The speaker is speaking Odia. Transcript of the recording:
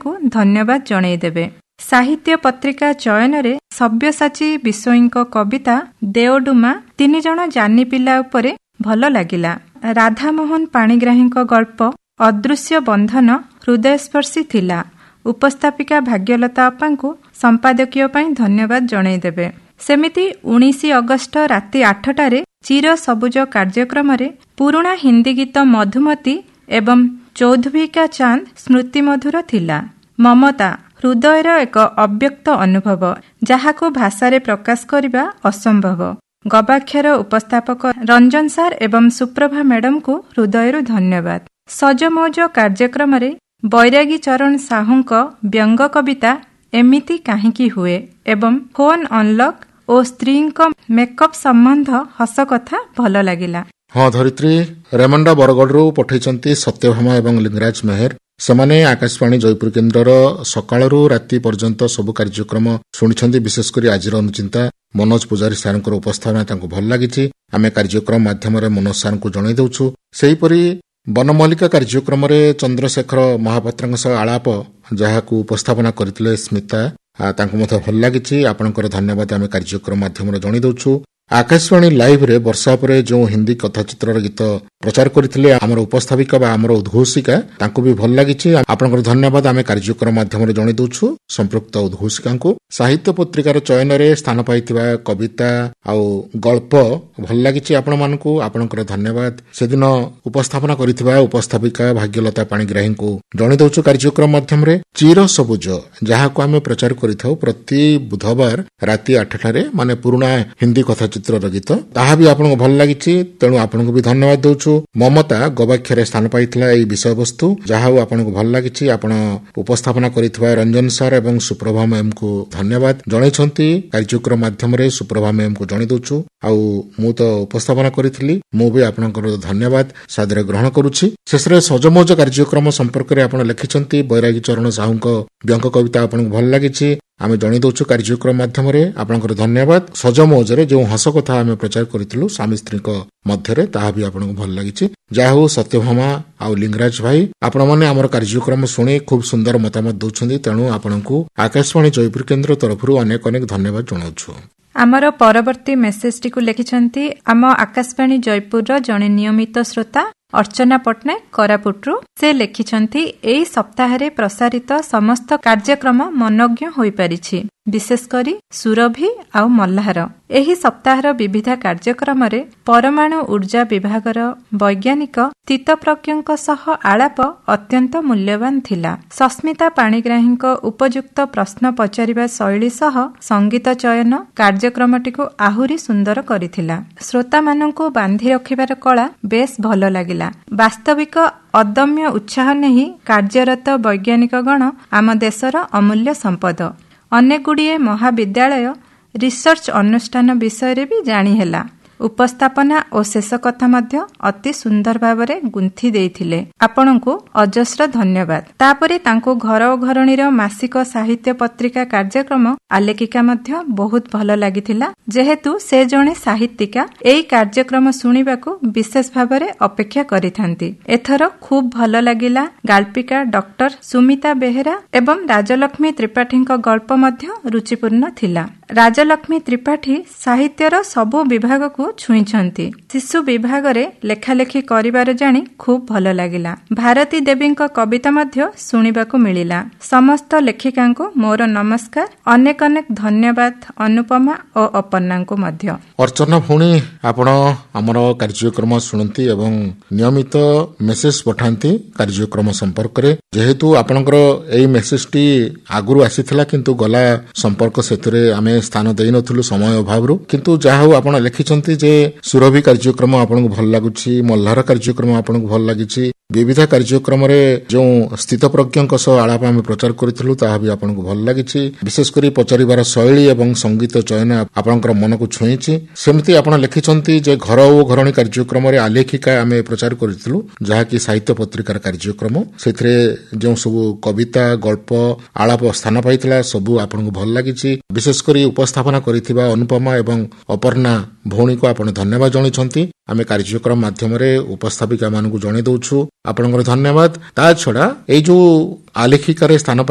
ମାଧ୍ୟମକୁ ଧନ୍ୟବାଦ ଜଣାଇଦେବେ। ସାହିତ୍ୟ ପତ୍ରିକା ଚୟନରେ ସବ୍ୟସାଚୀ ବିଷୋଇଙ୍କ କବିତା ଦେଓଡୁମା 3 ଜଣ ଜାନି ପିଲା ଉପରେ ଭଲ ଲାଗିଲା। ରାଧାମୋହନ ପାଣିଗ୍ରାହୀଙ୍କ ଗଳ୍ପ ଅଦୃଶ୍ୟ ବନ୍ଧନ ହୃଦୟସ୍ପର୍ଶୀ ଥିଲା। ଉପସ୍ଥାପିକା ଭାଗ୍ୟଲତା ଅପାଙ୍କୁ ସମ୍ପାଦକୀୟ ପାଇଁ ଧନ୍ୟବାଦ ଜଣାଇଦେବେ। ସେମିତି 19 ଅଗଷ୍ଟ ରାତି 8ଟାରେ ଚିର ସବୁଜ କାର୍ଯ୍ୟକ୍ରମରେ ପୁରୁଣା ହିନ୍ଦୀ ଗୀତ ମଧୁମତୀ ଏବଂ ଚୌଧୁରୀ କା ଚାନ୍ଦ ସ୍ମୃତିମଧୁର ଥିଲା। ମମତା ହୃଦୟର ଏକ ଅବ୍ୟକ୍ତ ଅନୁଭବ, ଯାହାକୁ ଭାଷାରେ ପ୍ରକାଶ କରିବା ଅସମ୍ଭବ। ଗବାକ୍ଷର ଉପସ୍ଥାପକ ରଞ୍ଜନ ସାର୍ ଏବଂ ସୁପ୍ରଭା ମ୍ୟାଡମଙ୍କୁ ହୃଦୟରୁ ଧନ୍ୟବାଦ। ସଜମୌଜ କାର୍ଯ୍ୟକ୍ରମରେ ବୈରାଗୀ ଚରଣ ସାହୁଙ୍କ ବ୍ୟଙ୍ଗ କବିତା ଏମିତି କାହିଁକି ହୁଏ ଏବଂ ଫୋନ ଅନଲକ୍ ଓ ସ୍ତ୍ରୀଙ୍କ ମେକଅପ୍ ସମ୍ବନ୍ଧ ହସ କଥା ଭଲ ଲାଗିଲା। ହଁ ଧରିତ୍ରୀ, ରେମଣ୍ଡା ବରଗଡ଼ରୁ ପଠାଇଛନ୍ତି ସତ୍ୟଭାମା ଏବଂ ଲିଙ୍ଗରାଜ ମେହେର। ସେମାନେ ଆକାଶବାଣୀ ଜୟପୁର କେନ୍ଦ୍ରର ସକାଳରୁ ରାତି ପର୍ଯ୍ୟନ୍ତ ସବୁ କାର୍ଯ୍ୟକ୍ରମ ଶୁଣିଛନ୍ତି। ବିଶେଷ କରି ଆଜିର ଅନୁଚିନ୍ତା ମନୋଜ ପୂଜାରୀ ସାର୍ଙ୍କର ଉପସ୍ଥାପନା ତାଙ୍କୁ ଭଲ ଲାଗିଛି। ଆମେ କାର୍ଯ୍ୟକ୍ରମ ମାଧ୍ୟମରେ ମନୋଜ ସାର୍ଙ୍କୁ ଜଣାଇ ଦେଉଛୁ। ସେହିପରି ବନମଲ୍ଲିକା କାର୍ଯ୍ୟକ୍ରମରେ ଚନ୍ଦ୍ରଶେଖର ମହାପାତ୍ରଙ୍କ ସହ ଆଳାପ, ଯାହାକୁ ଉପସ୍ଥାପନା କରିଥିଲେ ସ୍ମିତା, ତାଙ୍କୁ ମଧ୍ୟ ଭଲ ଲାଗିଛି। ଆପଣଙ୍କର ଧନ୍ୟବାଦ ଆମେ କାର୍ଯ୍ୟକ୍ରମ ମାଧ୍ୟମରେ ଜଣାଇ ଦେଉଛୁ। ଆକାଶବାଣୀ ଲାଇଭରେ ବର୍ଷା ଉପରେ ଯେଉଁ ହିନ୍ଦୀ କଥାଚିତ୍ରର ଗୀତ ପ୍ରଚାର କରିଥିଲେ ଆମର ଉପସ୍ଥାପିକା ବା ଆମର ଉଦ୍ଘୋଷିକା, ତାଙ୍କୁ ବି ଭଲ ଲାଗିଛି। ଆପଣଙ୍କର ଧନ୍ୟବାଦ ଆମେ କାର୍ଯ୍ୟକ୍ରମ ମାଧ୍ୟମରେ ଜଣାଇ ଦେଉଛୁ ସମ୍ପୃକ୍ତ ଉଦ୍ଘୋଷିକାଙ୍କୁ। ସାହିତ୍ୟ ପତ୍ରିକାର ଚୟନରେ ସ୍ଥାନ ପାଇଥିବା କବିତା ଆଉ ଗଳ୍ପ ଭଲ ଲାଗିଛି ଆପଣମାନଙ୍କୁ, ଆପଣଙ୍କର ଧନ୍ୟବାଦ। ସେଦିନ ଉପସ୍ଥାପନା କରିଥିବା ଉପସ୍ଥାପିକା ଭାଗ୍ୟଲତା ପାଣିଗ୍ରାହୀଙ୍କୁ ଜଣାଇ ଦେଉଛୁ କାର୍ଯ୍ୟକ୍ରମ ମାଧ୍ୟମରେ। ଚିର ସବୁଜ, ଯାହାକୁ ଆମେ ପ୍ରଚାର କରିଥାଉ ପ୍ରତି ବୁଧବାର ରାତି 8ଟାରେ, ମାନେ ପୁରୁଣା ହିନ୍ଦୀ କଥା ଚିତ୍ରର ଗୀତ, ତାହା ବି ଆପଣଙ୍କୁ ଭଲ ଲାଗିଛି। ତେଣୁ ଆପଣଙ୍କୁ ବି ଧନ୍ୟବାଦ ଦେଉଛୁ। ମମତା ଗବାକ୍ଷରେ ସ୍ଥାନ ପାଇଥିଲା ଏହି ବିଷୟବସ୍ତୁ, ଯାହା ହଉ ଆପଣଙ୍କୁ ଭଲ ଲାଗିଛି। ଆପଣ ଉପସ୍ଥାପନା କରିଥିବା ରଞ୍ଜନ ସାର୍ ଏବଂ ସୁପ୍ରଭା ମ୍ୟାମଙ୍କୁ ଧନ୍ୟବାଦ ଜଣାଇଛନ୍ତି। କାର୍ଯ୍ୟକ୍ରମ ମାଧ୍ୟମରେ ସୁପ୍ରଭା ମ୍ୟାମଙ୍କୁ ଜଣାଇ ଦେଉଛୁ। ଆଉ ମୁଁ ତ ଉପସ୍ଥାପନା କରିଥିଲି, ମୁଁ ବି ଆପଣଙ୍କର ଧନ୍ୟବାଦ ସାଦରେ ଗ୍ରହଣ କରୁଛି। ଶେଷରେ ସଜମୌଜ କାର୍ଯ୍ୟକ୍ରମ ସମ୍ପର୍କରେ ଆପଣ ଲେଖିଛନ୍ତି ବୈରାଗୀ ଚରଣ ସାହୁଙ୍କ ବ୍ୟଙ୍ଗ କବିତା ଆପଣଙ୍କୁ ଭଲ ଲାଗିଛି। ଆମେ ଜଣାଇ ଦେଉଛୁ କାର୍ଯ୍ୟକ୍ରମ ମାଧ୍ୟମରେ, ଆପଣଙ୍କର ଧନ୍ୟବାଦ। ସଜମୌଜରେ ଯେଉଁ ହସ କଥା ଆମେ ପ୍ରଚାର କରିଥିଲୁ ସ୍ୱାମୀ ସ୍ତ୍ରୀଙ୍କ ମଧ୍ୟରେ, ତାହା ବି ଆପଣଙ୍କୁ ଭଲ ଲାଗିଛି। ଯାହା ହଉ ସତ୍ୟଭାମା ଆଉ ଲିଙ୍ଗରାଜ ଭାଇ, ଆପଣମାନେ ଆମର କାର୍ଯ୍ୟକ୍ରମ ଶୁଣି ଖୁବ ସୁନ୍ଦର ମତାମତ ଦେଉଛନ୍ତି। ତେଣୁ ଆପଣଙ୍କୁ ଆକାଶବାଣୀ ଜୟପୁର କେନ୍ଦ୍ର ତରଫରୁ ଅନେକ ଅନେକ ଧନ୍ୟବାଦ ଜଣାଉଛୁ। ଆମର ପରବର୍ତ୍ତୀ ମେସେଜଟିକୁ ଲେଖିଛନ୍ତି ଆମ ଆକାଶବାଣୀ ଜୟପୁରର ଜଣେ ନିୟମିତ ଶ୍ରୋତା ଅର୍ଚ୍ଚନା ପଟ୍ଟନାୟକ କୋରାପୁଟରୁ। ସେ ଲେଖିଛନ୍ତି, ଏହି ସପ୍ତାହରେ ପ୍ରସାରିତ ସମସ୍ତ କାର୍ଯ୍ୟକ୍ରମ ମନୋଜ୍ଞ ହୋଇପାରିଛି, ବିଶେଷ କରି ସୁରଭି ଆଉ ମଲ୍ଲାହାର। ଏହି ସପ୍ତାହର ବିବିଧ କାର୍ଯ୍ୟକ୍ରମରେ ପରମାଣୁ ଉର୍ଜା ବିଭାଗର ବୈଜ୍ଞାନିକ ସ୍ଥିତପ୍ରଜ୍ଞଙ୍କ ସହ ଆଳାପ ଅତ୍ୟନ୍ତ ମୂଲ୍ୟବାନ ଥିଲା। ସସ୍ମିତା ପାଣିଗ୍ରାହୀଙ୍କ ଉପଯୁକ୍ତ ପ୍ରଶ୍ନ ପଚାରିବା ଶୈଳୀ ସହ ସଙ୍ଗୀତ ଚୟନ କାର୍ଯ୍ୟକ୍ରମଟିକୁ ଆହୁରି ସୁନ୍ଦର କରିଥିଲା। ଶ୍ରୋତାମାନଙ୍କୁ ବାନ୍ଧି ରଖିବାର କଳା ବେଶ୍ ଭଲ ଲାଗିଲା। ବାସ୍ତବିକ ଅଦମ୍ୟ ଉତ୍ସାହ ନେଇ କାର୍ଯ୍ୟରତ ବୈଜ୍ଞାନିକଗଣ ଆମ ଦେଶର ଅମୂଲ୍ୟ ସମ୍ପଦ। ଅନେକଗୁଡ଼ିଏ ମହାବିଦ୍ୟାଳୟ ରିସର୍ଚ୍ଚ ଅନୁଷ୍ଠାନ ବିଷୟରେ ବି ଜାଣିହେଲା। ଉପସ୍ଥାପନା ଓ ଶେଷ କଥା ମଧ୍ୟ ଅତି ସୁନ୍ଦର ଭାବରେ ଗୁନ୍ଥି ଦେଇଥିଲେ। ଆପଣଙ୍କୁ ଅଜସ୍ର ଧନ୍ୟବାଦ। ତାପରେ ତାଙ୍କୁ ଘର ଓ ଘରଣୀର ମାସିକ ସାହିତ୍ୟ ପତ୍ରିକା କାର୍ଯ୍ୟକ୍ରମ ଆଲେଖିକା ମଧ୍ୟ ବହୁତ ଭଲ ଲାଗିଥିଲା। ଯେହେତୁ ସେ ଜଣେ ସାହିତ୍ୟିକା, ଏହି କାର୍ଯ୍ୟକ୍ରମ ଶୁଣିବାକୁ ବିଶେଷ ଭାବରେ ଅପେକ୍ଷା କରିଥାନ୍ତି। ଏଥର ଖୁବ୍ ଭଲ ଲାଗିଲା। ଗାଳ୍ପିକା ଡକ୍ଟର ସୁମିତା ବେହେରା ଏବଂ ରାଜଲକ୍ଷ୍ମୀ ତ୍ରିପାଠୀଙ୍କ ଗଳ୍ପ ମଧ୍ୟ ରୁଚିପୂର୍ଣ୍ଣ ଥିଲା। ରାଜଲକ୍ଷ୍ମୀ ତ୍ରିପାଠୀ ସାହିତ୍ୟର ସବୁ ବିଭାଗକୁ ଛୁଇଁଛନ୍ତି। ଶିଶୁ ବିଭାଗରେ ଲେଖାଲେଖି କରିବାର ଜାଣି ଖୁବ୍ ଭଲ ଲାଗିଲା। ଭାରତୀ ଦେବୀଙ୍କ କବିତା ମଧ୍ୟ ଶୁଣିବାକୁ ମିଳିଲା। ସମସ୍ତ ଲେଖିକାଙ୍କୁ ମୋର ନମସ୍କାର। ଅନେକ ଅନେକ ଧନ୍ୟବାଦ ଅନୁପମା ଓ ଅପର୍ଣ୍ଣାଙ୍କୁ ମଧ୍ୟ। ଅର୍ଚ୍ଚନା ଭଉଣୀ, ଆପଣ ଆମର କାର୍ଯ୍ୟକ୍ରମ ଶୁଣନ୍ତି ଏବଂ ନିୟମିତ ମେସେଜ ପଠାନ୍ତି କାର୍ଯ୍ୟକ୍ରମ ସମ୍ପର୍କରେ। ଯେହେତୁ ଆପଣଙ୍କର ଏହି ମେସେଜଟି ଆଗରୁ ଆସିଥିଲା, କିନ୍ତୁ ଗଲା ସମ୍ପର୍କ ସେଥିରେ ଆମେ ସ୍ଥାନ ଦେଇନଥିଲୁ ସମୟ ଅଭାବରୁ। କିନ୍ତୁ ଯାହା ହଉ ଆପଣ ଲେଖିଛନ୍ତି ଯେ ସୁରଭି କାର୍ଯ୍ୟକ୍ରମ ଆପଣଙ୍କୁ ଭଲ ଲାଗୁଛି, ମଲ୍ଲାହାର କାର୍ଯ୍ୟକ୍ରମ ଆପଣଙ୍କୁ ଭଲ ଲାଗିଛି। ବିବିଧ କାର୍ଯ୍ୟକ୍ରମରେ ଯେଉଁ ସ୍ଥିତପ୍ରଜ୍ଞଙ୍କ ସହ ଆଳାପ ଆମେ ପ୍ରଚାର କରିଥିଲୁ, ତାହା ବି ଆପଣଙ୍କୁ ଭଲ ଲାଗିଛି। ବିଶେଷ କରି ପଚାରିବାର ଶୈଳୀ ଏବଂ ସଙ୍ଗୀତ ଚୟନ ଆପଣଙ୍କର ମନକୁ ଛୁଇଁଛି। ସେମିତି ଆପଣ ଲେଖିଛନ୍ତି ଯେ ଘର ଓ ଘରଣୀ କାର୍ଯ୍ୟକ୍ରମରେ ଆଲେଖିକା ଆମେ ପ୍ରଚାର କରିଥିଲୁ, ଯାହାକି ସାହିତ୍ୟ ପତ୍ରିକାର କାର୍ଯ୍ୟକ୍ରମ। ସେଥିରେ ଯେଉଁ ସବୁ କବିତା, ଗଳ୍ପ, ଆଳାପ ସ୍ଥାନ ପାଇଥିଲା, ସବୁ ଆପଣଙ୍କୁ ଭଲ ଲାଗିଛି। ବିଶେଷ କରି ଉପସ୍ଥାପନା କରିଥିବା ଅନୁପମା ଏବଂ ଅପର୍ଣ୍ଣା ଭଉଣୀକୁ ଆପଣ ଧନ୍ୟବାଦ ଜଣାଇଛନ୍ତି। ଆମେ କାର୍ଯ୍ୟକ୍ରମ ମାଧ୍ୟମରେ ଉପସ୍ଥାପିକା ମାନଙ୍କୁ ଜଣାଇ ଦେଉଛୁ, ଆପଣଙ୍କର ଧନ୍ୟବାଦ। ତା ଛଡା ଏଇ ଯୋଉ ଆଲେଖିକାରେ ସ୍ଥାନ